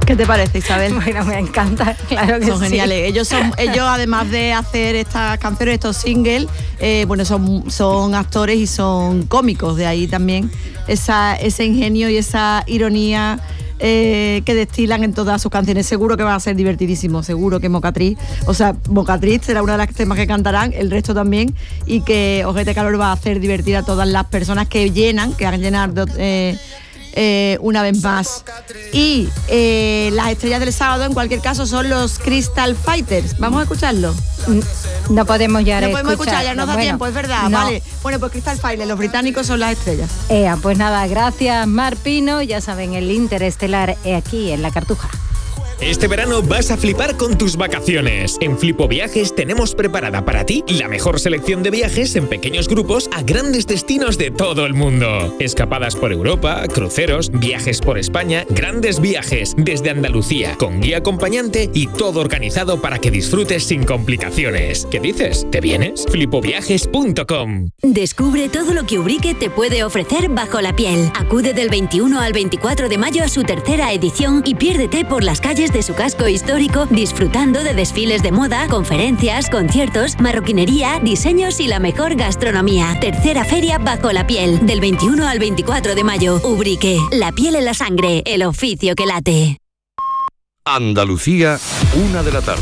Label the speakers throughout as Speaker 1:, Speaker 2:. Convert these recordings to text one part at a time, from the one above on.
Speaker 1: ¿Qué te parece, Isabel?
Speaker 2: Bueno, me encanta, claro que
Speaker 1: son geniales. Ellos además de hacer estas canciones, estos singles, son actores y son cómicos, de ahí también ese ingenio y esa ironía que destilan en todas sus canciones. Seguro que va a ser divertidísimo, seguro que Mocatriz será una de las temas que cantarán, el resto también, y que Ojete Calor va a hacer divertir a todas las personas que han llenado una vez más. Y las estrellas del sábado, en cualquier caso, son los Crystal Fighters. ¿Vamos a escucharlo?
Speaker 2: No podemos ya
Speaker 1: no podemos escuchar, ya no da tiempo, es verdad. No. Vale, bueno, pues Crystal Fighters, los británicos son las estrellas.
Speaker 2: Pues nada, gracias Mar Pino. Ya saben, el Interestelar aquí en La Cartuja.
Speaker 3: Este verano vas a flipar con tus vacaciones. En Flipo Viajes tenemos preparada para ti la mejor selección de viajes en pequeños grupos a grandes destinos de todo el mundo. Escapadas por Europa, cruceros, viajes por España, grandes viajes desde Andalucía, con guía acompañante y todo organizado para que disfrutes sin complicaciones. ¿Qué dices? ¿Te vienes? Flipoviajes.com.
Speaker 4: Descubre todo lo que Ubrique te puede ofrecer bajo la piel. Acude del 21 al 24 de mayo a su tercera edición y piérdete por las calles de su casco histórico, disfrutando de desfiles de moda, conferencias, conciertos, marroquinería, diseños y la mejor gastronomía. Tercera feria Bajo la Piel, del 21 al 24 de mayo. Ubrique, la piel en la sangre, el oficio que late.
Speaker 5: Andalucía, 1 de la tarde.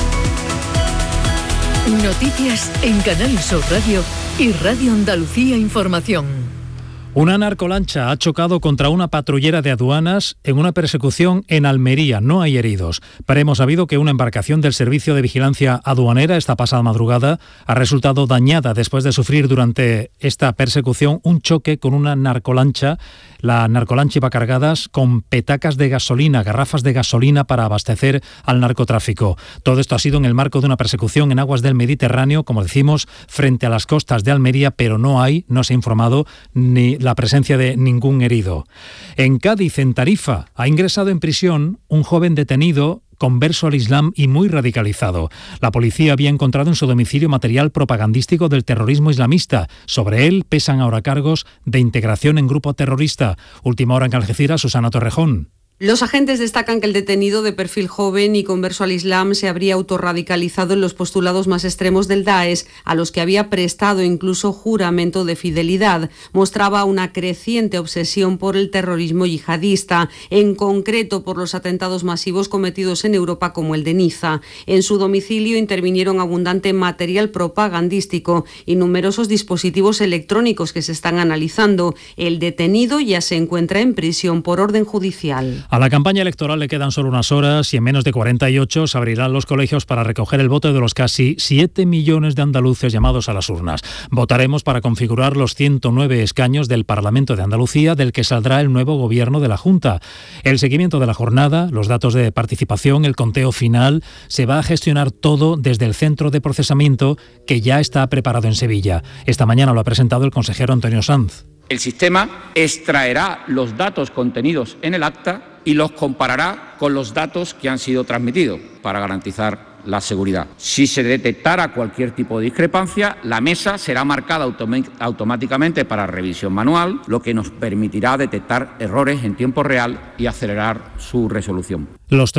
Speaker 6: Noticias en Canal Sur Radio y Radio Andalucía Información.
Speaker 7: Una narcolancha ha chocado contra una patrullera de aduanas en una persecución en Almería. No hay heridos, pero hemos sabido que una embarcación del Servicio de Vigilancia Aduanera esta pasada madrugada ha resultado dañada después de sufrir durante esta persecución un choque con una narcolancha. La narcolancha iba cargada con petacas de gasolina, garrafas de gasolina para abastecer al narcotráfico. Todo esto ha sido en el marco de una persecución en aguas del Mediterráneo, como decimos, frente a las costas de Almería, pero no se ha informado ni la presencia de ningún herido. En Cádiz, en Tarifa, ha ingresado en prisión un joven detenido converso al Islam y muy radicalizado. La policía había encontrado en su domicilio material propagandístico del terrorismo islamista. Sobre él pesan ahora cargos de integración en grupo terrorista. Última hora en Algeciras, Susana Torrejón.
Speaker 8: Los agentes destacan que el detenido, de perfil joven y converso al Islam, se habría autorradicalizado en los postulados más extremos del Daesh, a los que había prestado incluso juramento de fidelidad. Mostraba una creciente obsesión por el terrorismo yihadista, en concreto por los atentados masivos cometidos en Europa como el de Niza. En su domicilio intervinieron abundante material propagandístico y numerosos dispositivos electrónicos que se están analizando. El detenido ya se encuentra en prisión por orden judicial.
Speaker 7: A la campaña electoral le quedan solo unas horas y en menos de 48 se abrirán los colegios para recoger el voto de los casi 7 millones de andaluces llamados a las urnas. Votaremos para configurar los 109 escaños del Parlamento de Andalucía, del que saldrá el nuevo gobierno de la Junta. El seguimiento de la jornada, los datos de participación, el conteo final, se va a gestionar todo desde el centro de procesamiento que ya está preparado en Sevilla. Esta mañana lo ha presentado el consejero Antonio Sanz.
Speaker 9: El sistema extraerá los datos contenidos en el acta y los comparará con los datos que han sido transmitidos para garantizar la seguridad. Si se detectara cualquier tipo de discrepancia, la mesa será marcada automáticamente para revisión manual, lo que nos permitirá detectar errores en tiempo real y acelerar su resolución.
Speaker 7: Los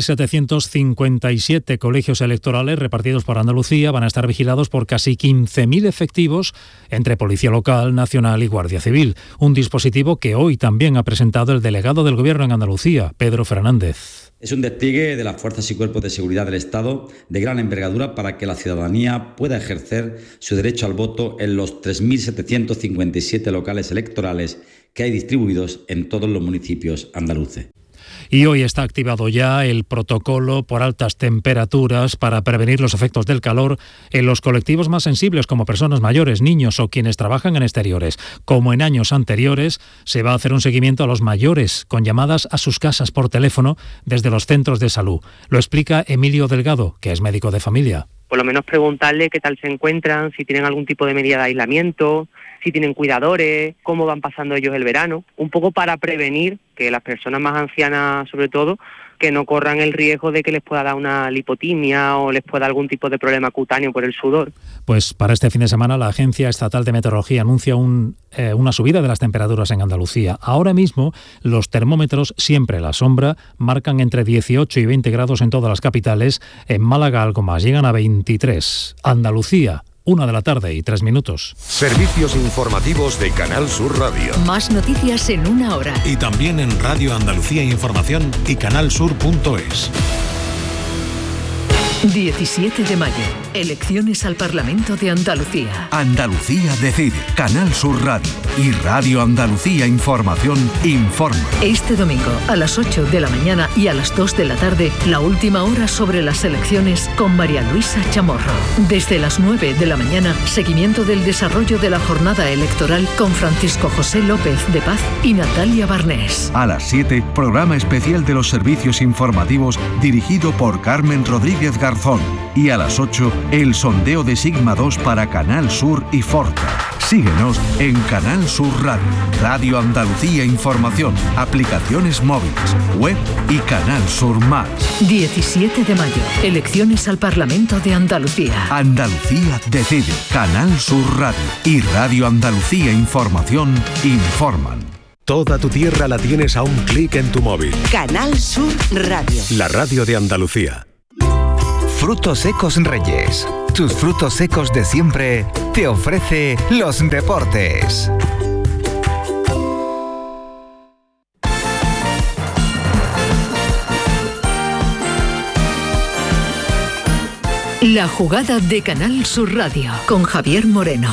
Speaker 7: 3.757 colegios electorales repartidos por Andalucía van a estar vigilados por casi 15.000 efectivos entre Policía Local, Nacional y Guardia Civil. Un dispositivo que hoy también ha presentado el delegado del Gobierno en Andalucía, Pedro Fernández.
Speaker 10: Es un despliegue de las fuerzas y cuerpos de seguridad del Estado de gran envergadura para que la ciudadanía pueda ejercer su derecho al voto en los 3.757 locales electorales que hay distribuidos en todos los municipios andaluces.
Speaker 7: Y hoy está activado ya el protocolo por altas temperaturas para prevenir los efectos del calor en los colectivos más sensibles, como personas mayores, niños o quienes trabajan en exteriores. Como en años anteriores, se va a hacer un seguimiento a los mayores con llamadas a sus casas por teléfono desde los centros de salud. Lo explica Emilio Delgado, que es médico de familia.
Speaker 11: Por lo menos preguntarle qué tal se encuentran, si tienen algún tipo de medida de aislamiento, si tienen cuidadores, cómo van pasando ellos el verano, un poco para prevenir que las personas más ancianas, sobre todo, que no corran el riesgo de que les pueda dar una lipotimia o les pueda dar algún tipo de problema cutáneo por el sudor.
Speaker 7: Pues para este fin de semana la Agencia Estatal de Meteorología anuncia una subida de las temperaturas en Andalucía. Ahora mismo los termómetros, siempre a la sombra, marcan entre 18 y 20 grados en todas las capitales. En Málaga algo más, llegan a 23. Andalucía, 1:03
Speaker 12: Servicios informativos de Canal Sur Radio.
Speaker 6: Más noticias en una hora.
Speaker 13: Y también en Radio Andalucía Información y canalsur.es.
Speaker 6: 17 de mayo. Elecciones al Parlamento de Andalucía.
Speaker 14: Andalucía decide. Canal Sur Radio y Radio Andalucía Información informa.
Speaker 6: Este domingo a las 8 de la mañana y a las 2 de la tarde, la última hora sobre las elecciones con María Luisa Chamorro. Desde las 9 de la mañana, seguimiento del desarrollo de la jornada electoral con Francisco José López de Paz y Natalia Barnés.
Speaker 14: A las 7, programa especial de los servicios informativos dirigido por Carmen Rodríguez Garzón. Y a las 8, el sondeo de Sigma 2 para Canal Sur y Forta. Síguenos en Canal Sur Radio, Radio Andalucía Información, aplicaciones móviles, web y Canal Sur Más.
Speaker 6: 17 de mayo, elecciones al Parlamento de Andalucía.
Speaker 14: Andalucía decide. Canal Sur Radio y Radio Andalucía Información informan.
Speaker 12: Toda tu tierra la tienes a un clic en tu móvil.
Speaker 15: Canal Sur Radio.
Speaker 12: La radio de Andalucía.
Speaker 16: Frutos Secos Reyes. Tus frutos secos de siempre te ofrece los deportes.
Speaker 6: La jugada de Canal Sur Radio con Javier Moreno.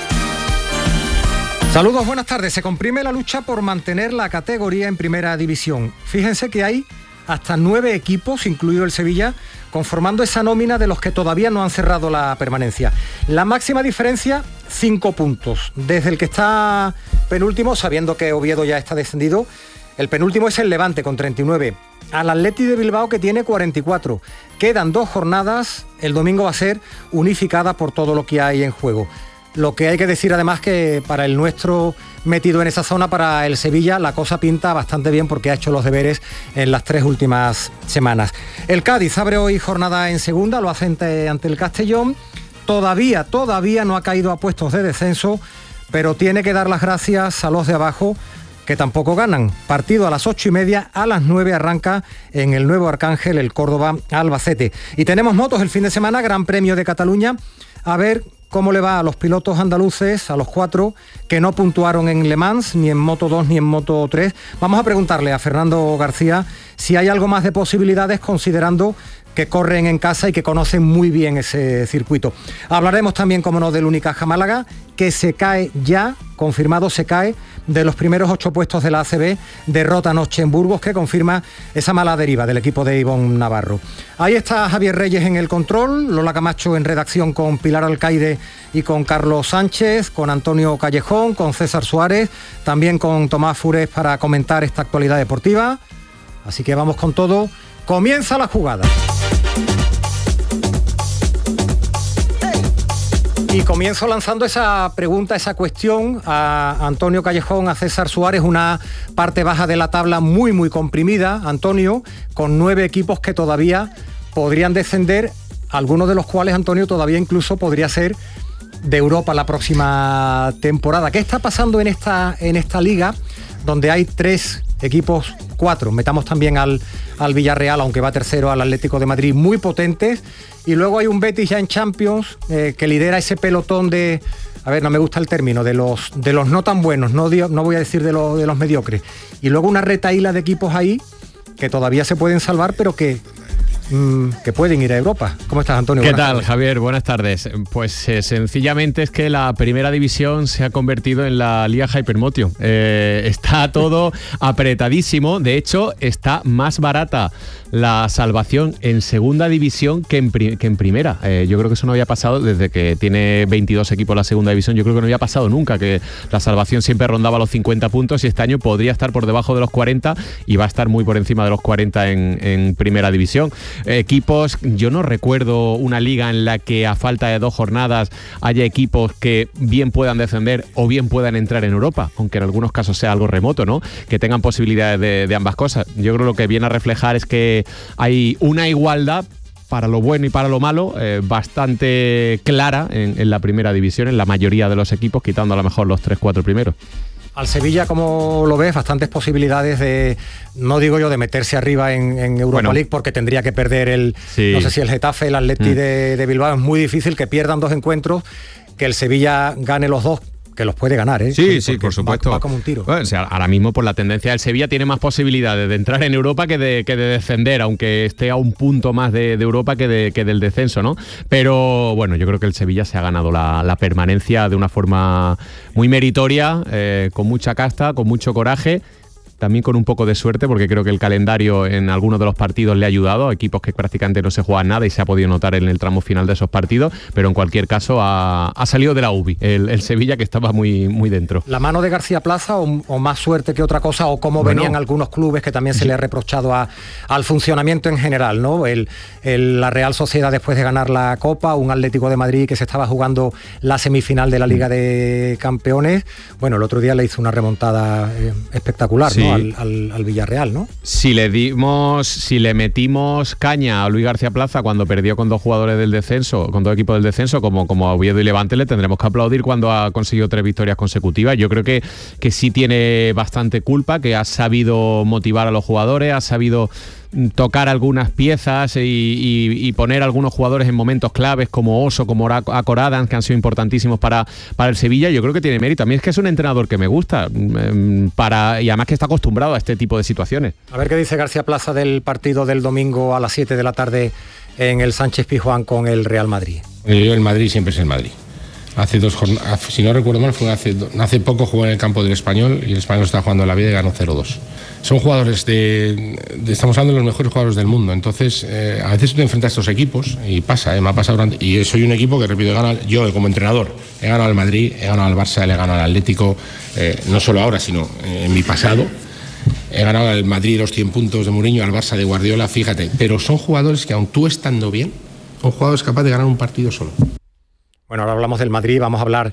Speaker 17: Saludos, buenas tardes. Se comprime la lucha por mantener la categoría en primera división. Fíjense que hay hasta 9 equipos, incluido el Sevilla, conformando esa nómina de los que todavía no han cerrado la permanencia. La máxima diferencia, 5 puntos. Desde el que está penúltimo, sabiendo que Oviedo ya está descendido, el penúltimo es el Levante con 39. Al Athletic de Bilbao, que tiene 44. Quedan 2 jornadas, el domingo va a ser unificada por todo lo que hay en juego. Lo que hay que decir además que para el nuestro metido en esa zona, para el Sevilla, la cosa pinta bastante bien porque ha hecho los deberes en las 3 últimas semanas. El Cádiz abre hoy jornada en segunda, lo hace ante el Castellón. Todavía no ha caído a puestos de descenso, pero tiene que dar las gracias a los de abajo, que tampoco ganan. Partido a las 8:30, a las 9 arranca en el Nuevo Arcángel el Córdoba Albacete. Y tenemos motos el fin de semana, Gran Premio de Cataluña. A ver cómo le va a los pilotos andaluces, a los 4 que no puntuaron en Le Mans, ni en Moto 2 ni en Moto 3. Vamos a preguntarle a Fernando García si hay algo más de posibilidades, considerando que corren en casa y que conocen muy bien ese circuito. Hablaremos también, como no, del Unicaja Málaga, que se cae ya, confirmado, se cae de los primeros 8 puestos de la ACB, derrota anoche en Burgos, que confirma esa mala deriva del equipo de Ivonne Navarro. Ahí está Javier Reyes en el control, Lola Camacho en redacción con Pilar Alcaide y con Carlos Sánchez, con Antonio Callejón, con César Suárez, también con Tomás Fures para comentar esta actualidad deportiva. Así que vamos con todo. Comienza la jugada. Y comienzo lanzando esa pregunta, esa cuestión a Antonio Callejón, a César Suárez, una parte baja de la tabla muy comprimida, Antonio, con 9 equipos que todavía podrían descender, algunos de los cuales, Antonio, todavía incluso podría ser de Europa la próxima temporada. ¿Qué está pasando en esta liga, donde hay 3 equipos, 4, metamos también al Villarreal, aunque va tercero, al Atlético de Madrid, muy potentes, y luego hay un Betis ya en Champions que lidera ese pelotón de, a ver, no me gusta el término, de los no tan buenos, no voy a decir de los mediocres, y luego una retahíla de equipos ahí que todavía se pueden salvar, pero que pueden ir a Europa. ¿Cómo estás, Antonio?
Speaker 18: ¿Qué tal, Javier? Buenas tardes. Pues sencillamente es que la primera división se ha convertido en la Liga Hypermotion. Está todo apretadísimo. De hecho, está más barata la salvación en segunda división que en primera. Yo creo que eso no había pasado desde que tiene 22 equipos la segunda división. Yo creo que no había pasado nunca, que la salvación siempre rondaba los 50 puntos y este año podría estar por debajo de los 40 y va a estar muy por encima de los 40 en primera división. equipos, yo no recuerdo una liga en la que a falta de 2 jornadas haya equipos que bien puedan descender o bien puedan entrar en Europa, aunque en algunos casos sea algo remoto, ¿no? Que tengan posibilidades de ambas cosas. Yo creo que lo que viene a reflejar es que hay una igualdad para lo bueno y para lo malo, bastante clara en la primera división, en la mayoría de los equipos, quitando a lo mejor los 3-4 primeros.
Speaker 17: Al Sevilla, ¿cómo lo ves? Bastantes posibilidades de, no digo yo de meterse arriba en Europa League, porque tendría que perder no sé si el Getafe, el Atleti de Bilbao. Es muy difícil que pierdan 2 encuentros, que el Sevilla gane los 2, que los puede ganar, ¿eh?
Speaker 18: Sí, por supuesto.
Speaker 17: Va como un tiro.
Speaker 18: Bueno, o sea, ahora mismo, por la tendencia del Sevilla, tiene más posibilidades de entrar en Europa que de descender, aunque esté a un punto más de Europa que del descenso, ¿no? Pero bueno, yo creo que el Sevilla se ha ganado la permanencia de una forma muy meritoria, con mucha casta, con mucho coraje. También con un poco de suerte, porque creo que el calendario en algunos de los partidos le ha ayudado a equipos que prácticamente no se juegan nada y se ha podido notar en el tramo final de esos partidos, pero en cualquier caso ha salido de la UBI el Sevilla, que estaba muy, muy dentro.
Speaker 17: ¿La mano de García Plaza o más suerte que otra cosa, o cómo venían algunos clubes que también se le ha reprochado al funcionamiento en general, ¿no? La Real Sociedad, después de ganar la Copa, un Atlético de Madrid que se estaba jugando la semifinal de la Liga de Campeones, bueno, el otro día le hizo una remontada espectacular, ¿no? Al Villarreal, ¿no?
Speaker 18: Si le metimos caña a Luis García Plaza cuando perdió con 2 jugadores del descenso, con 2 equipos del descenso, como a Oviedo y Levante, le tendremos que aplaudir cuando ha conseguido 3 victorias consecutivas. Yo creo que sí tiene bastante culpa, que ha sabido motivar a los jugadores, ha sabido tocar algunas piezas y poner a algunos jugadores en momentos claves como Oso, como Acor Adams, que han sido importantísimos para el Sevilla. Yo creo que tiene mérito. A mí es que es un entrenador que me gusta, y además que está acostumbrado a este tipo de situaciones.
Speaker 17: A ver qué dice García Plaza del partido del domingo a las 7 de la tarde en el Sánchez Pizjuán con el Real Madrid.
Speaker 19: El Madrid siempre es el Madrid. Hace 2 jornadas, si no recuerdo mal, hace poco jugó en el campo del Español y el Español está jugando la vida y ganó 0-2. Son jugadores estamos hablando de los mejores jugadores del mundo, entonces a veces te enfrentas a estos equipos y pasa, me ha pasado y soy un equipo que, repito, yo como entrenador he ganado al Madrid, he ganado al Barça, le he ganado al Atlético, no solo ahora, sino en mi pasado. He ganado al Madrid los 100 puntos de Mourinho, al Barça de Guardiola, fíjate, pero son jugadores que, aun tú estando bien, son jugadores capaces de ganar un partido solo.
Speaker 17: Bueno, ahora hablamos del Madrid, vamos a hablar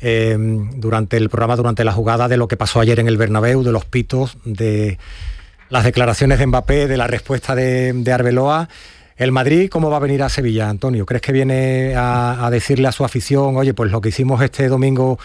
Speaker 17: durante el programa, durante la jugada, de lo que pasó ayer en el Bernabéu, de los pitos, de las declaraciones de Mbappé, de la respuesta de Arbeloa. El Madrid, ¿cómo va a venir a Sevilla, Antonio? ¿Crees que viene a decirle a su afición, oye, pues lo que hicimos este domingo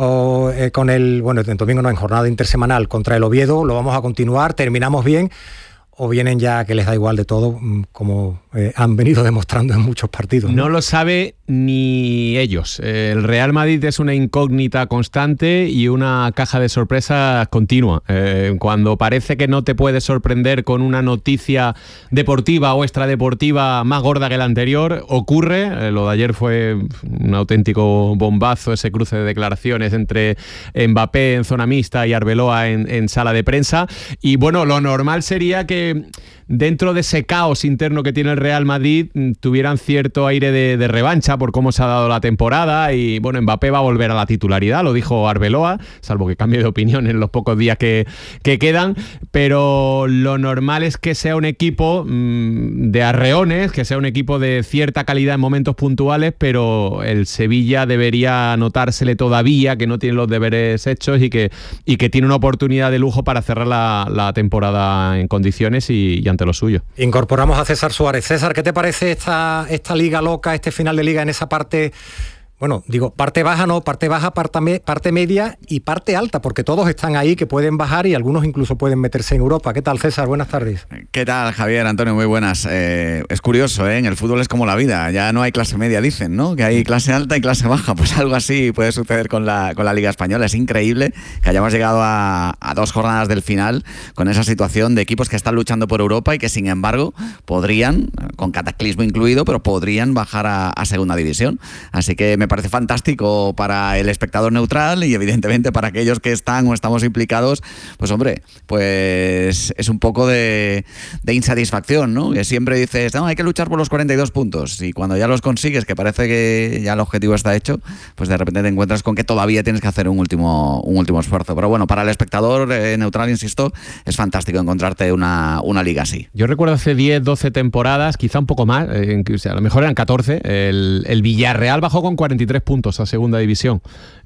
Speaker 17: el domingo no, en jornada intersemanal contra el Oviedo, lo vamos a continuar, terminamos bien? ¿O vienen ya que les da igual de todo, como han venido demostrando en muchos partidos?
Speaker 18: No lo sabe ni ellos. El Real Madrid es una incógnita constante y una caja de sorpresas continua. Cuando parece que no te puedes sorprender con una noticia deportiva o extradeportiva más gorda que la anterior, ocurre. Lo de ayer fue un auténtico bombazo, ese cruce de declaraciones entre Mbappé en zona mixta y Arbeloa en sala de prensa. Y bueno, lo normal sería que dentro de ese caos interno que tiene el Real Madrid tuvieran cierto aire de revancha por cómo se ha dado la temporada, y bueno, Mbappé va a volver a la titularidad, lo dijo Arbeloa, salvo que cambie de opinión en los pocos días que quedan, pero lo normal es que sea un equipo de arreones, que sea un equipo de cierta calidad en momentos puntuales, pero el Sevilla debería notársele todavía que no tiene los deberes hechos y que tiene una oportunidad de lujo para cerrar la temporada en condiciones y ante lo suyo.
Speaker 17: Incorporamos a César Suárez. César, ¿qué te parece esta liga loca, este final de liga en esa parte? Bueno, digo, parte baja no, parte baja, parte media y parte alta, porque todos están ahí que pueden bajar y algunos incluso pueden meterse en Europa. ¿Qué tal, César? Buenas tardes.
Speaker 20: ¿Qué tal, Javier, Antonio? Muy buenas. Es curioso, en el fútbol es como la vida, ya no hay clase media, dicen, ¿no? Que hay clase alta y clase baja, pues algo así puede suceder con la Liga Española. Es increíble que hayamos llegado a 2 jornadas del final con esa situación de equipos que están luchando por Europa y que, sin embargo, podrían, con cataclismo incluido, pero podrían bajar a segunda división. Así que me parece fantástico para el espectador neutral y evidentemente para aquellos que están o estamos implicados, pues hombre, pues es un poco de insatisfacción, ¿no? Que siempre dices, no, hay que luchar por los 42 puntos y cuando ya los consigues, que parece que ya el objetivo está hecho, pues de repente te encuentras con que todavía tienes que hacer un último esfuerzo. Pero bueno, para el espectador neutral, insisto, es fantástico encontrarte una liga así.
Speaker 18: Yo recuerdo hace 10, 12 temporadas, quizá un poco más, a lo mejor eran 14, el Villarreal bajó con 43 puntos a segunda división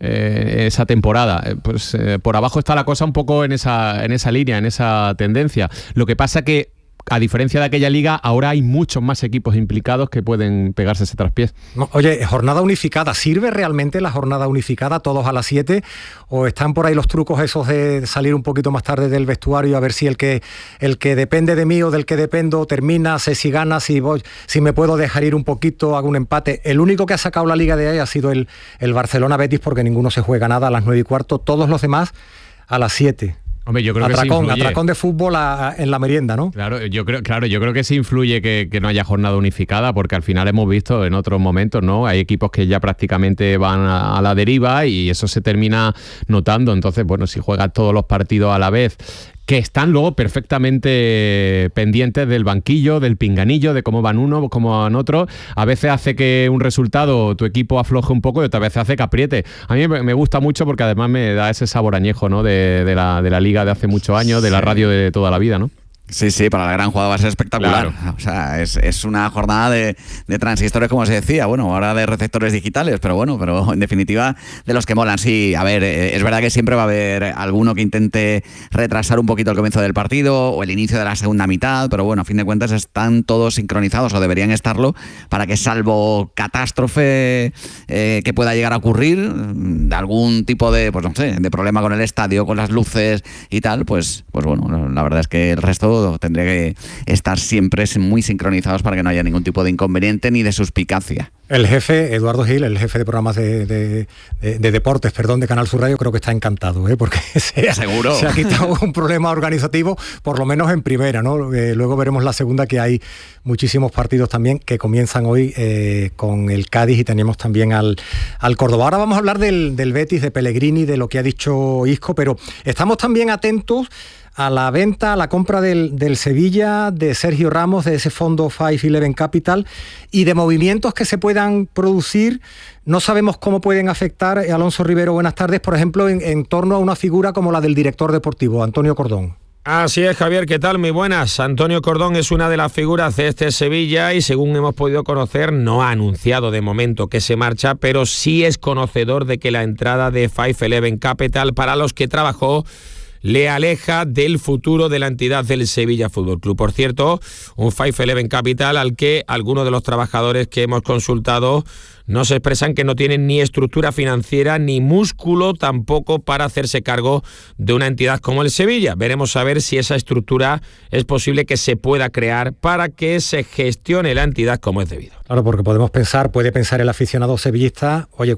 Speaker 18: esa temporada. Pues por abajo está la cosa un poco en esa línea, en esa tendencia. Lo que pasa que, a diferencia de aquella liga, ahora hay muchos más equipos implicados que pueden pegarse ese traspiés.
Speaker 17: No, oye, jornada unificada, ¿sirve realmente la jornada unificada, todos a las 7? ¿O están por ahí los trucos esos de salir un poquito más tarde del vestuario a ver si el que depende de mí o del que dependo termina, sé si gana, si me puedo dejar ir un poquito, hago un empate? El único que ha sacado la liga de ahí ha sido el Barcelona-Betis, porque ninguno se juega nada a las 9:15, todos los demás a las 7.
Speaker 18: Hombre, yo creo
Speaker 17: atracón de fútbol en la merienda, ¿no?
Speaker 18: Claro, yo creo que sí influye que no haya jornada unificada, porque al final hemos visto en otros momentos, ¿no? Hay equipos que ya prácticamente van a la deriva y eso se termina notando. Entonces, bueno, si juegas todos los partidos a la vez, que están luego perfectamente pendientes del banquillo, del pinganillo, de cómo van uno, cómo van otro. A veces hace que un resultado tu equipo afloje un poco y otras veces hace que apriete. A mí me gusta mucho porque además me da ese sabor añejo, ¿no? de la liga de hace muchos años, de la radio de toda la vida, ¿no?
Speaker 20: Sí, para la gran jugada va a ser espectacular. Claro. O sea, es una jornada de transistores, como se decía, bueno, ahora de receptores digitales, pero en definitiva de los que molan. Sí, a ver, es verdad que siempre va a haber alguno que intente retrasar un poquito el comienzo del partido o el inicio de la segunda mitad, pero bueno, a fin de cuentas están todos sincronizados o deberían estarlo para que, salvo catástrofe que pueda llegar a ocurrir, de algún tipo de, pues no sé, de problema con el estadio, con las luces y tal, pues bueno, la verdad es que el resto tendría que estar siempre muy sincronizados para que no haya ningún tipo de inconveniente ni de suspicacia.
Speaker 17: El jefe, Eduardo Gil, el jefe de programas de deportes, de Canal Sur Radio, creo que está encantado, porque se ha quitado un problema organizativo, por lo menos en primera, ¿no? Luego veremos la segunda, que hay muchísimos partidos también que comienzan hoy con el Cádiz y tenemos también al Córdoba. Ahora vamos a hablar del Betis, de Pellegrini, de lo que ha dicho Isco, pero estamos también atentos a la venta, a la compra del Sevilla, de Sergio Ramos, de ese fondo 511 Capital, y de movimientos que se puedan producir. No sabemos cómo pueden afectar, Alonso Rivero, buenas tardes, por ejemplo, en torno a una figura como la del director deportivo, Antonio Cordón.
Speaker 21: Así es, Javier, ¿qué tal? Muy buenas. Antonio Cordón es una de las figuras de este Sevilla y, según hemos podido conocer, no ha anunciado de momento que se marcha, pero sí es conocedor de que la entrada de 511 Capital, para los que trabajó, le aleja del futuro de la entidad del Sevilla Fútbol Club. Por cierto, un 511 Capital al que algunos de los trabajadores que hemos consultado nos expresan que no tienen ni estructura financiera ni músculo tampoco para hacerse cargo de una entidad como el Sevilla. Veremos a ver si esa estructura es posible que se pueda crear para que se gestione la entidad como es debido.
Speaker 17: Claro, porque puede pensar el aficionado sevillista, oye,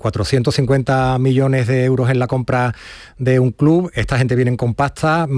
Speaker 17: 450 millones de euros en la compra de un club, esta gente viene con pasta,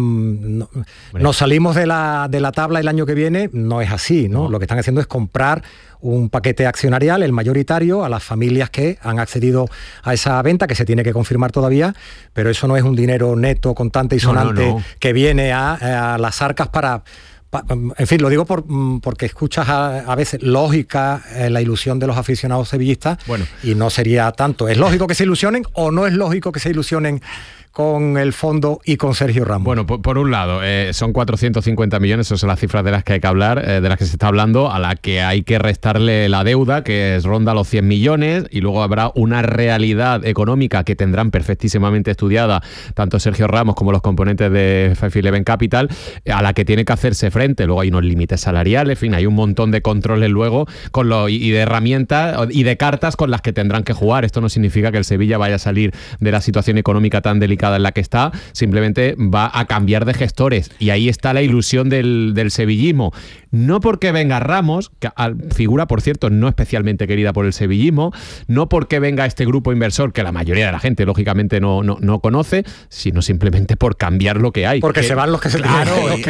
Speaker 17: nos salimos de la tabla el año que viene. No es así, ¿no? Lo que están haciendo es comprar un paquete accionarial, el mayoritario, a las familias que han accedido a esa venta, que se tiene que confirmar todavía, pero eso no es un dinero neto, contante y sonante que viene a las arcas para... En fin, lo digo porque escuchas a veces lógica la ilusión de los aficionados sevillistas, y no sería tanto. ¿Es lógico que se ilusionen o no es lógico que se ilusionen con el fondo y con Sergio Ramos?
Speaker 18: Bueno, por un lado, son 450 millones, esas son las cifras de las que hay que hablar, de las que se está hablando, a la que hay que restarle la deuda, que ronda los 100 millones, y luego habrá una realidad económica que tendrán perfectísimamente estudiada tanto Sergio Ramos como los componentes de 511 Capital, a la que tiene que hacerse frente. Luego hay unos límites salariales, en fin, hay un montón de controles luego y de herramientas y de cartas con las que tendrán que jugar. Esto no significa que el Sevilla vaya a salir de la situación económica tan delicada complicada en la que está, simplemente va a cambiar de gestores. Y ahí está la ilusión del sevillismo. No porque venga Ramos, que figura, por cierto, no especialmente querida por el sevillismo, no porque venga este grupo inversor, que la mayoría de la gente, lógicamente, no conoce, sino simplemente por cambiar lo que hay.
Speaker 17: Porque se van los que se tienen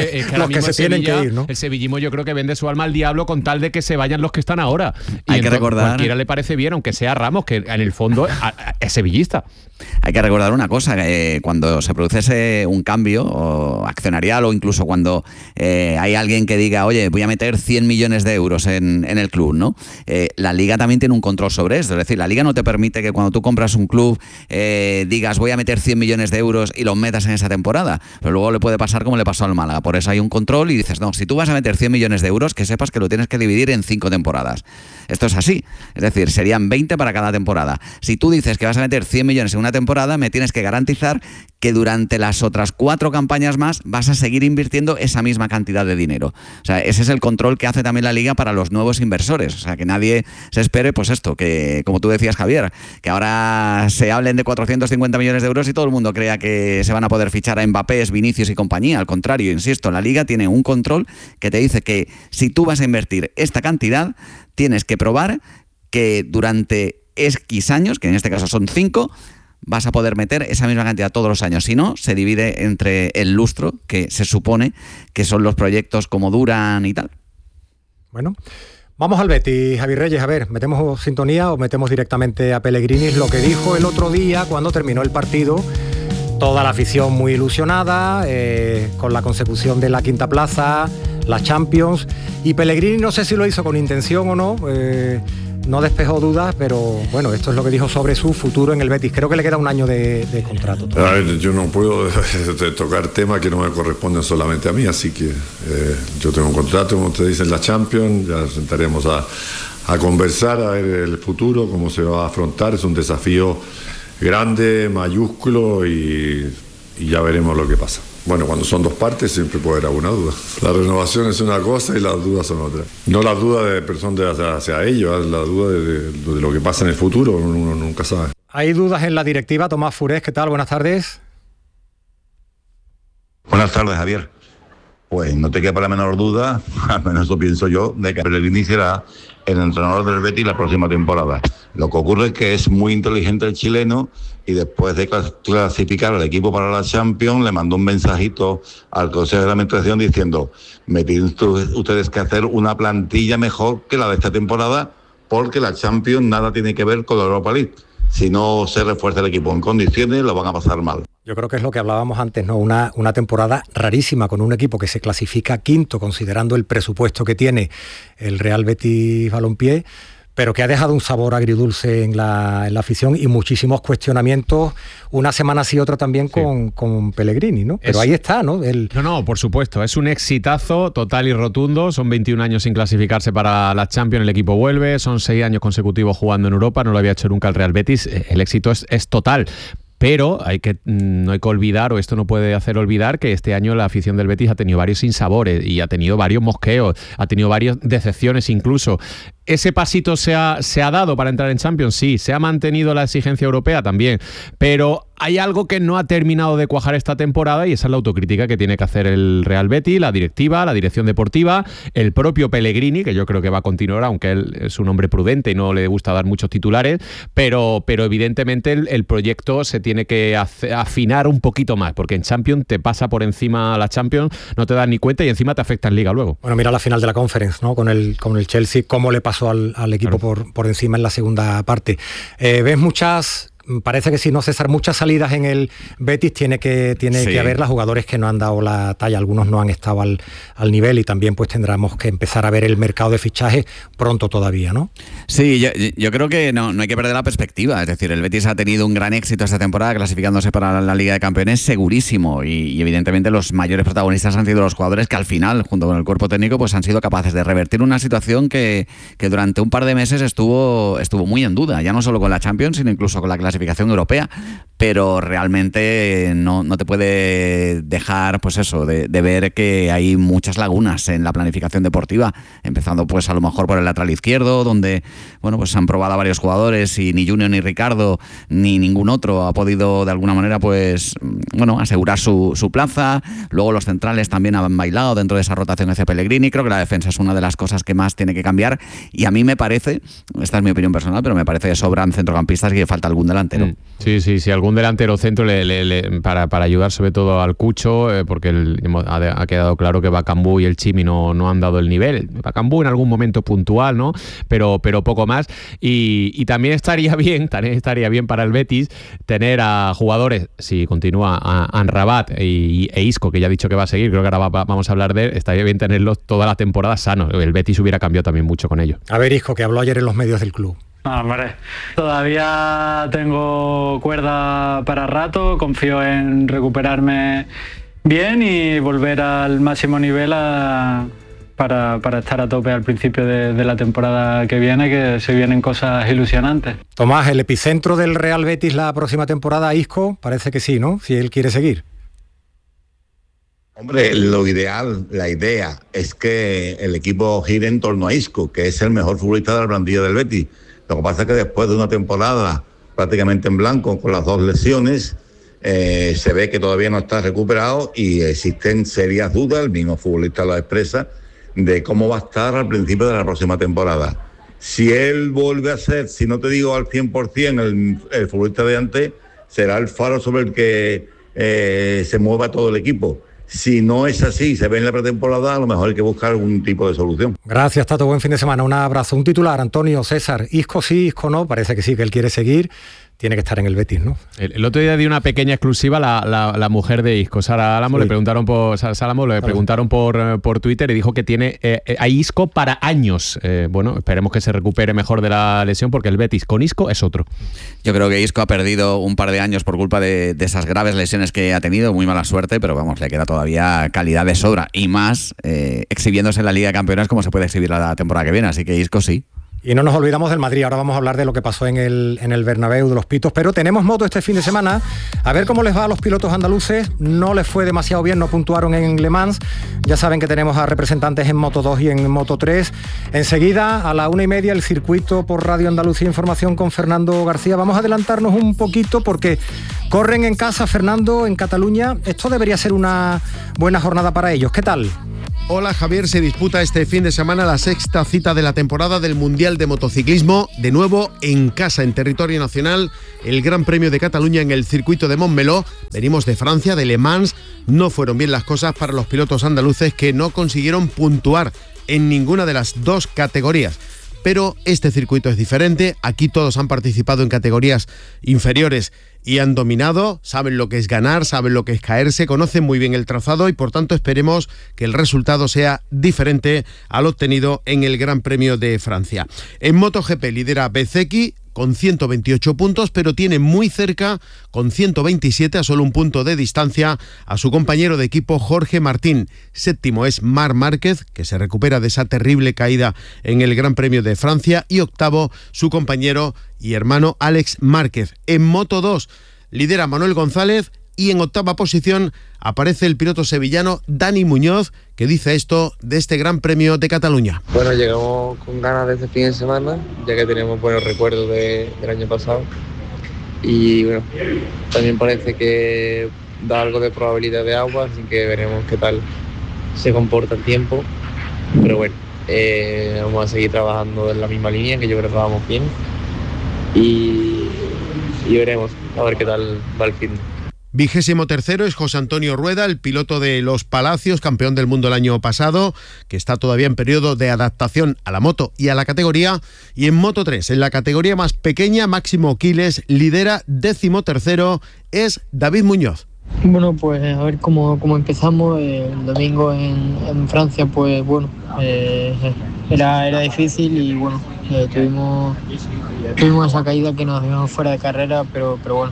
Speaker 17: que ir, ¿no?
Speaker 18: El sevillismo yo creo que vende su alma al diablo con tal de que se vayan los que están ahora. Y
Speaker 20: hay que recordar...
Speaker 18: Cualquiera le parece bien, aunque sea Ramos, que en el fondo es sevillista.
Speaker 20: Hay que recordar una cosa, cuando se produce un cambio accionarial o incluso cuando hay alguien que diga, oye, voy a meter 100 millones de euros en el club, ¿no? La Liga también tiene un control sobre esto. Es decir, la Liga no te permite que cuando tú compras un club digas, voy a meter 100 millones de euros y los metas en esa temporada. Pero luego le puede pasar como le pasó al Málaga. Por eso hay un control y dices, no, si tú vas a meter 100 millones de euros, que sepas que lo tienes que dividir en 5 temporadas. Esto es así. Es decir, serían 20 para cada temporada. Si tú dices que vas a meter 100 millones en una temporada, me tienes que garantizar que durante las otras 4 campañas más vas a seguir invirtiendo esa misma cantidad de dinero. O sea, ese es el control que hace también la Liga para los nuevos inversores. O sea, que nadie se espere, pues esto, que como tú decías, Javier, que ahora se hablen de 450 millones de euros y todo el mundo crea que se van a poder fichar a Mbappé, Vinicius y compañía. Al contrario, insisto, la Liga tiene un control que te dice que si tú vas a invertir esta cantidad, tienes que probar que durante X años, que en este caso son 5, vas a poder meter esa misma cantidad todos los años. Si no, se divide entre el lustro, que se supone que son los proyectos como duran y tal.
Speaker 17: Bueno, vamos al Betis, Javi Reyes. A ver, ¿metemos sintonía o metemos directamente a Pellegrini? Es lo que dijo el otro día cuando terminó el partido. Toda la afición muy ilusionada, con la consecución de la quinta plaza, la Champions. Y Pellegrini, no sé si lo hizo con intención o no, no despejó dudas, pero bueno, esto es lo que dijo sobre su futuro en el Betis. Creo que le queda un año de contrato.
Speaker 1: A ver, yo no puedo tocar temas que no me corresponden solamente a mí, así que yo tengo un contrato, como usted dice, en la Champions, ya sentaremos a conversar, a ver el futuro, cómo se va a afrontar. Es un desafío grande, mayúsculo y ya veremos lo que pasa. Bueno, cuando son 2 partes siempre puede haber alguna duda. La renovación es una cosa y las dudas son otra. No la duda de personas hacia ellos, la duda de lo que pasa en el futuro, uno nunca sabe.
Speaker 17: Hay dudas en la directiva. Tomás Furés, ¿qué tal? Buenas tardes.
Speaker 22: Buenas tardes, Javier. Pues no te quepa la menor duda, al menos eso pienso yo, de que Pellegrini será el entrenador del Betis la próxima temporada. Lo que ocurre es que es muy inteligente el chileno y después de clasificar al equipo para la Champions le mandó un mensajito al Consejo de la Administración diciendo: me tienen ustedes que hacer una plantilla mejor que la de esta temporada porque la Champions nada tiene que ver con la Europa League. Si no se refuerza el equipo en condiciones, lo van a pasar mal.
Speaker 17: Yo creo que es lo que hablábamos antes, ¿no? Una temporada rarísima con un equipo que se clasifica quinto, considerando el presupuesto que tiene el Real Betis Balompié, pero que ha dejado un sabor agridulce en la afición y muchísimos cuestionamientos, una semana sí otra también con Pellegrini, ¿no? Pero ahí está, ¿no?
Speaker 18: No, por supuesto, es un exitazo total y rotundo, son 21 años sin clasificarse para la Champions, el equipo vuelve, son 6 años consecutivos jugando en Europa, no lo había hecho nunca el Real Betis, el éxito es total. Pero no hay que olvidar, o esto no puede hacer olvidar, que este año la afición del Betis ha tenido varios sinsabores y ha tenido varios mosqueos, ha tenido varias decepciones incluso. ¿Ese pasito se ha dado para entrar en Champions? Sí. ¿Se ha mantenido la exigencia europea? También. Pero hay algo que no ha terminado de cuajar esta temporada y esa es la autocrítica que tiene que hacer el Real Betis, la directiva, la dirección deportiva, el propio Pellegrini, que yo creo que va a continuar, aunque él es un hombre prudente y no le gusta dar muchos titulares, pero evidentemente el proyecto se tiene que afinar un poquito más, porque en Champions te pasa por encima la Champions, no te das ni cuenta y encima te afecta en Liga luego.
Speaker 17: Bueno, mira la final de la Conference, ¿no? Con el Chelsea, cómo le pasó al equipo por encima en la segunda parte. ¿Ves muchas... Parece que si no, César, muchas salidas en el Betis tiene que haber las jugadores que no han dado la talla, algunos no han estado al nivel y también pues tendremos que empezar a ver el mercado de fichajes pronto todavía, ¿no?
Speaker 20: Sí, yo creo que no hay que perder la perspectiva, es decir, el Betis ha tenido un gran éxito esta temporada clasificándose para la Liga de Campeones segurísimo y evidentemente los mayores protagonistas han sido los jugadores que al final, junto con el cuerpo técnico, pues han sido capaces de revertir una situación que durante un par de meses estuvo muy en duda, ya no solo con la Champions, sino incluso con la clasificación clasificación europea, pero realmente no te puede dejar, pues eso, de ver que hay muchas lagunas en la planificación deportiva, empezando pues a lo mejor por el lateral izquierdo, donde, bueno, pues se han probado a varios jugadores y ni Junior ni Ricardo ni ningún otro ha podido de alguna manera, pues, bueno, asegurar su plaza. Luego los centrales también han bailado dentro de esa rotación hacia Pellegrini. Creo que la defensa es una de las cosas que más tiene que cambiar, y a mí me parece, esta es mi opinión personal, pero me parece que sobran centrocampistas y que falta algún delantero.
Speaker 18: Sí, algún delantero centro para ayudar sobre todo al Cucho, porque ha quedado claro que Bakambu y el Chimi no han dado el nivel. Bakambu en algún momento puntual, ¿no? Pero poco más. Y también estaría bien para el Betis tener a jugadores, si continúa a Amrabat e Isco, que ya ha dicho que va a seguir, creo que ahora vamos a hablar de él, estaría bien tenerlos toda la temporada sanos. El Betis hubiera cambiado también mucho con ello.
Speaker 17: A ver, Isco, que habló ayer en los medios del club.
Speaker 2: Hombre, todavía tengo cuerda para rato, confío en recuperarme bien y volver al máximo nivel para estar a tope al principio de la temporada que viene, que se vienen cosas ilusionantes.
Speaker 17: Tomás, ¿el epicentro del Real Betis la próxima temporada, Isco? Parece que sí, ¿no? Si él quiere seguir.
Speaker 22: Hombre, lo ideal, la idea es que el equipo gire en torno a Isco, que es el mejor futbolista de la plantilla del Betis. Lo que pasa es que después de una temporada prácticamente en blanco con las 2 lesiones, se ve que todavía no está recuperado y existen serias dudas, el mismo futbolista lo expresa, de cómo va a estar al principio de la próxima temporada. Si él vuelve a ser, si no te digo al 100% el futbolista de antes, será el faro sobre el que se mueva todo el equipo. Si no es así, se ve en la pretemporada, a lo mejor hay que buscar algún tipo de solución.
Speaker 17: Gracias, Tato, buen fin de semana, un abrazo. Un titular, Antonio, César, Isco sí, Isco no, parece que sí, que él quiere seguir. Tiene que estar en el Betis, ¿no?
Speaker 18: El otro día dio una pequeña exclusiva la mujer de Isco, Sara Álamo, sí. Le preguntaron por Twitter y dijo que tiene a Isco para años. Bueno, esperemos que se recupere mejor de la lesión, porque el Betis con Isco es otro.
Speaker 20: Yo creo que Isco ha perdido un par de años por culpa de esas graves lesiones que ha tenido, muy mala suerte, pero vamos, le queda todavía calidad de sobra, y más exhibiéndose en la Liga de Campeones como se puede exhibir la temporada que viene, así que Isco sí.
Speaker 17: Y no nos olvidamos del Madrid, ahora vamos a hablar de lo que pasó en el Bernabéu, de los pitos, pero tenemos moto este fin de semana, a ver cómo les va a los pilotos andaluces. No les fue demasiado bien, no puntuaron en Le Mans, ya saben que tenemos a representantes en Moto 2 y en Moto 3. Enseguida, a la 1:30, el circuito por Radio Andalucía Información con Fernando García. Vamos a adelantarnos un poquito porque corren en casa, Fernando, en Cataluña. Esto debería ser una buena jornada para ellos. ¿Qué tal?
Speaker 3: Hola Javier, se disputa este fin de semana la 6ª cita de la temporada del Mundial de Motociclismo, de nuevo en casa, en territorio nacional, el Gran Premio de Cataluña en el circuito de Montmeló. Venimos de Francia, de Le Mans, no fueron bien las cosas para los pilotos andaluces, que no consiguieron puntuar en ninguna de las 2 categorías. Pero este circuito es diferente, aquí todos han participado en categorías inferiores y han dominado, saben lo que es ganar, saben lo que es caerse, conocen muy bien el trazado y por tanto esperemos que el resultado sea diferente al obtenido en el Gran Premio de Francia. En MotoGP lidera Bezzecchi con 128 puntos, pero tiene muy cerca, con 127, a solo un punto de distancia, a su compañero de equipo Jorge Martín. Séptimo es Marc Márquez, que se recupera de esa terrible caída en el Gran Premio de Francia, y octavo su compañero y hermano Alex Márquez. En Moto 2 lidera Manuel González y en octava posición aparece el piloto sevillano Dani Muñoz, que dice esto de este Gran Premio de Cataluña.
Speaker 23: Bueno, llegamos con ganas de este fin de semana, ya que tenemos buenos recuerdos del año pasado. Y bueno, también parece que da algo de probabilidad de agua, así que veremos qué tal se comporta el tiempo. Pero bueno, vamos a seguir trabajando en la misma línea, que yo creo que vamos bien. Y veremos a ver qué tal va el fin.
Speaker 3: 23º es José Antonio Rueda, el piloto de Los Palacios, campeón del mundo el año pasado, que está todavía en periodo de adaptación a la moto y a la categoría. Y en Moto 3, en la categoría más pequeña, Máximo Quiles, lidera 13º, es David Muñoz.
Speaker 24: Bueno, pues a ver cómo empezamos. El domingo en Francia, pues bueno, era difícil y bueno, tuvimos esa caída que nos dejamos fuera de carrera, pero bueno,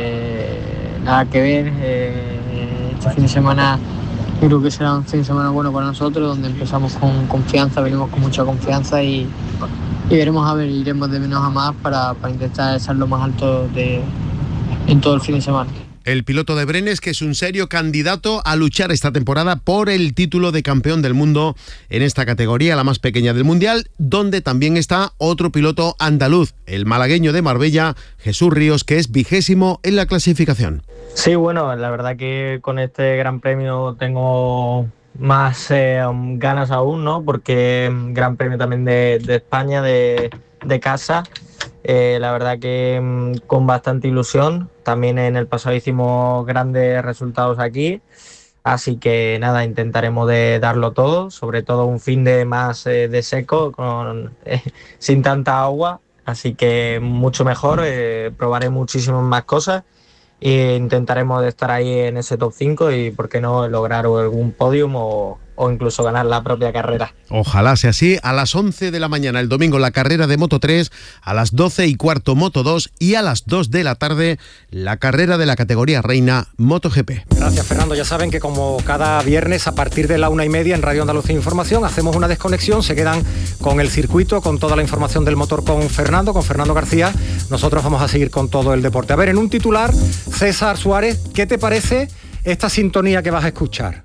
Speaker 24: nada que ver. Este fin de semana yo creo que será un fin de semana bueno para nosotros, donde empezamos con confianza, venimos con mucha confianza y veremos a ver, iremos de menos a más para intentar estar lo más alto en todo el fin de semana.
Speaker 3: El piloto de Brenes, que es un serio candidato a luchar esta temporada por el título de campeón del mundo en esta categoría, la más pequeña del Mundial, donde también está otro piloto andaluz, el malagueño de Marbella, Jesús Ríos, que es 20º en la clasificación.
Speaker 4: Sí, bueno, la verdad que con este Gran Premio tengo más ganas aún, ¿no? Porque Gran Premio también de España, de casa. La verdad que con bastante ilusión. También en el pasado hicimos grandes resultados aquí, así que nada, intentaremos de darlo todo, sobre todo un fin de más de seco, sin tanta agua, así que mucho mejor, probaré muchísimas más cosas e intentaremos de estar ahí en ese top 5 y por qué no lograr algún podium o incluso ganar la propia carrera.
Speaker 3: Ojalá sea así. A las 11 de la mañana el domingo la carrera de Moto 3, a las 12:15 Moto 2 y a las 2 de la tarde la carrera de la categoría reina MotoGP.
Speaker 17: Gracias, Fernando. Ya saben que como cada viernes a partir de la 1:30 en Radio Andalucía Información hacemos una desconexión, se quedan con el circuito, con toda la información del motor con Fernando García. Nosotros vamos a seguir con todo el deporte. A ver, en un titular, César Suárez, ¿qué te parece esta sintonía que vas a escuchar?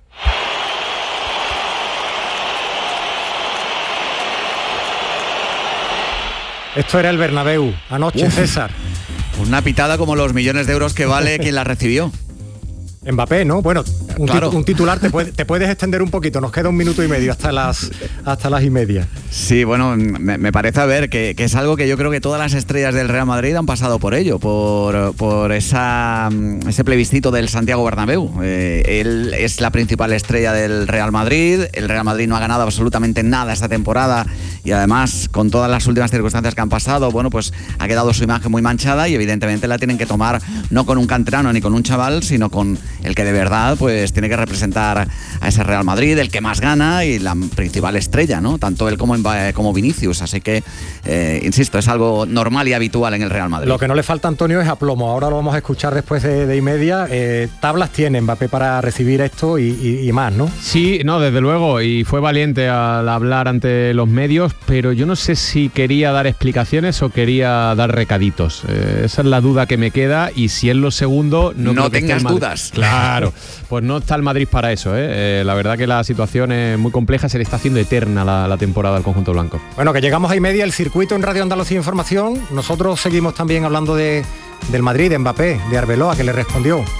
Speaker 17: Esto era el Bernabéu anoche, César.
Speaker 20: Una pitada como los millones de euros que vale quien la recibió.
Speaker 17: Mbappé, ¿no? Bueno,
Speaker 20: claro.
Speaker 17: Un titular te puedes extender un poquito, nos queda 1 minuto y medio hasta las 1:30.
Speaker 20: Sí, bueno, me parece a ver que es algo que yo creo que todas las estrellas del Real Madrid han pasado por ello, por ese plebiscito del Santiago Bernabéu. Él es la principal estrella del Real Madrid, el Real Madrid no ha ganado absolutamente nada esta temporada y además con todas las últimas circunstancias que han pasado, bueno, pues ha quedado su imagen muy manchada y evidentemente la tienen que tomar no con un canterano ni con un chaval, sino con el que de verdad pues tiene que representar a ese Real Madrid, el que más gana y la principal estrella, ¿no? Tanto él como Vinicius, así que insisto, es algo normal y habitual en el Real Madrid.
Speaker 17: Lo que no le falta, Antonio, es aplomo. Ahora lo vamos a escuchar después de 1:30. Tablas tiene Mbappé para recibir esto y más, ¿no?
Speaker 18: Sí, no, desde luego, y fue valiente al hablar ante los medios, pero yo no sé si quería dar explicaciones o quería dar recaditos. Esa es la duda que me queda, y si es lo segundo, no
Speaker 20: tengas dudas.
Speaker 18: Claro, pues no está el Madrid para eso, ¿eh? La verdad que la situación es muy compleja, se le está haciendo eterna la temporada al conjunto blanco.
Speaker 17: Bueno, que llegamos a 1:30, el circuito en Radio Andalucía Información. Nosotros seguimos también hablando del Madrid, de Mbappé, de Arbeloa, que le respondió.